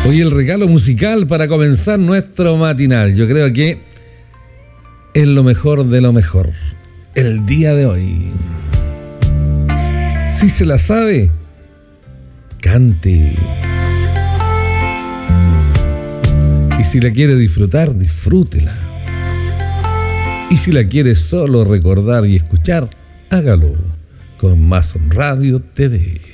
Hoy el regalo musical para comenzar nuestro matinal. Yo creo que es lo mejor de lo mejor. El día de hoy. Si se la sabe, cante. Y si la quiere disfrutar, disfrútela. Y si la quiere solo recordar y escuchar, hágalo con Más Radio TV.